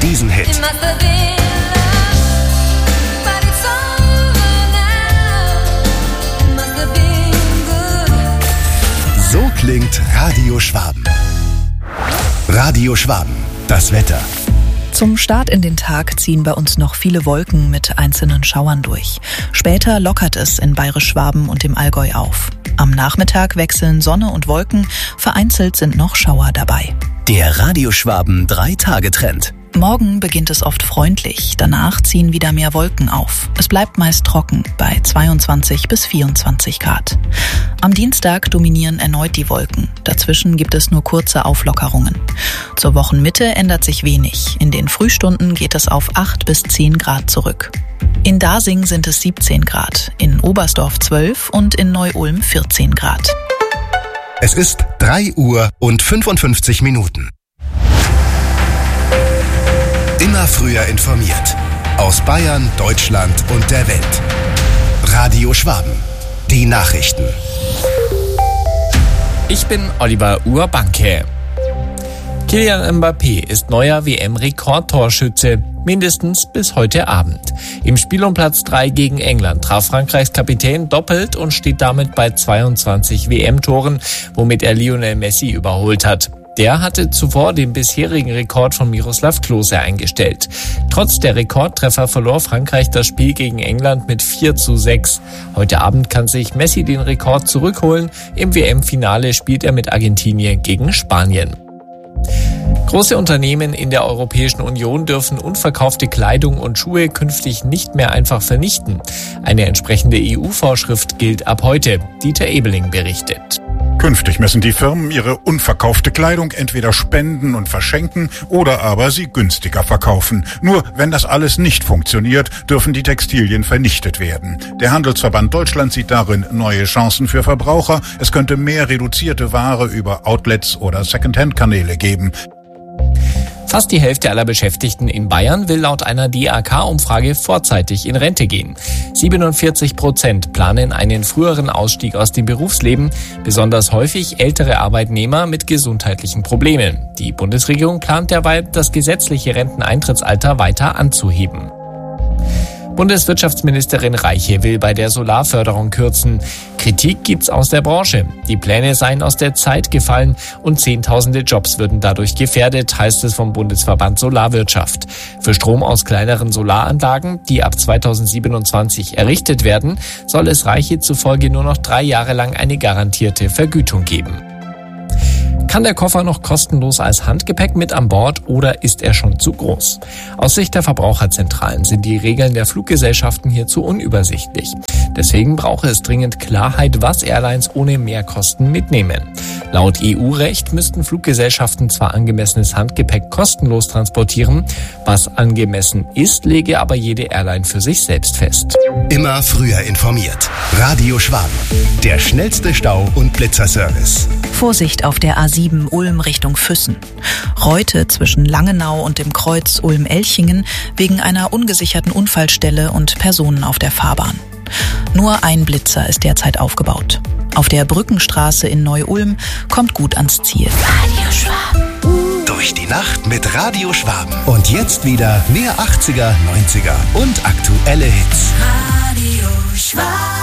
diesen Hit. So klingt Radio Schwaben. Radio Schwaben, das Wetter. Zum Start in den Tag ziehen bei uns noch viele Wolken mit einzelnen Schauern durch. Später lockert es in Bayerisch-Schwaben und dem Allgäu auf. Am Nachmittag wechseln Sonne und Wolken, vereinzelt sind noch Schauer dabei. Der Radio Schwaben 3-Tage-Trend. Morgen beginnt es oft freundlich, danach ziehen wieder mehr Wolken auf. Es bleibt meist trocken bei 22 bis 24 Grad. Am Dienstag dominieren erneut die Wolken. Dazwischen gibt es nur kurze Auflockerungen. Zur Wochenmitte ändert sich wenig. In den Frühstunden geht es auf 8 bis 10 Grad zurück. In Dasing sind es 17 Grad, in Oberstdorf 12 und in Neu-Ulm 14 Grad. Es ist 3 Uhr und 55 Minuten. Immer früher informiert. Aus Bayern, Deutschland und der Welt. Radio Schwaben. Die Nachrichten. Ich bin Oliver Urbanke. Kylian Mbappé ist neuer WM-Rekordtorschütze, mindestens bis heute Abend. Im Spiel um Platz 3 gegen England traf Frankreichs Kapitän doppelt und steht damit bei 22 WM-Toren, womit er Lionel Messi überholt hat. Der hatte zuvor den bisherigen Rekord von Miroslav Klose eingestellt. Trotz der Rekordtreffer verlor Frankreich das Spiel gegen England mit 4:6. Heute Abend kann sich Messi den Rekord zurückholen. Im WM-Finale spielt er mit Argentinien gegen Spanien. Große Unternehmen in der Europäischen Union dürfen unverkaufte Kleidung und Schuhe künftig nicht mehr einfach vernichten. Eine entsprechende EU-Vorschrift gilt ab heute. Dieter Ebeling berichtet. Künftig müssen die Firmen ihre unverkaufte Kleidung entweder spenden und verschenken oder aber sie günstiger verkaufen. Nur wenn das alles nicht funktioniert, dürfen die Textilien vernichtet werden. Der Handelsverband Deutschland sieht darin neue Chancen für Verbraucher. Es könnte mehr reduzierte Ware über Outlets oder Secondhand-Kanäle geben. Fast die Hälfte aller Beschäftigten in Bayern will laut einer DAK-Umfrage vorzeitig in Rente gehen. 47% planen einen früheren Ausstieg aus dem Berufsleben, besonders häufig ältere Arbeitnehmer mit gesundheitlichen Problemen. Die Bundesregierung plant derweil, das gesetzliche Renteneintrittsalter weiter anzuheben. Bundeswirtschaftsministerin Reiche will bei der Solarförderung kürzen. Kritik gibt's aus der Branche. Die Pläne seien aus der Zeit gefallen und Zehntausende Jobs würden dadurch gefährdet, heißt es vom Bundesverband Solarwirtschaft. Für Strom aus kleineren Solaranlagen, die ab 2027 errichtet werden, soll es Reiche zufolge nur noch 3 Jahre lang eine garantierte Vergütung geben. Kann der Koffer noch kostenlos als Handgepäck mit an Bord oder ist er schon zu groß? Aus Sicht der Verbraucherzentralen sind die Regeln der Fluggesellschaften hierzu unübersichtlich. Deswegen brauche es dringend Klarheit, was Airlines ohne Mehrkosten mitnehmen. Laut EU-Recht müssten Fluggesellschaften zwar angemessenes Handgepäck kostenlos transportieren, was angemessen ist, lege aber jede Airline für sich selbst fest. Immer früher informiert. Radio Schwaben. Der schnellste Stau- und Blitzerservice. Vorsicht auf der A7 Ulm Richtung Füssen. Reute zwischen Langenau und dem Kreuz Ulm-Elchingen wegen einer ungesicherten Unfallstelle und Personen auf der Fahrbahn. Nur ein Blitzer ist derzeit aufgebaut. Auf der Brückenstraße in Neu-Ulm kommt gut ans Ziel. Radio Schwaben. Durch die Nacht mit Radio Schwaben. Und jetzt wieder mehr 80er, 90er und aktuelle Hits. Radio Schwaben.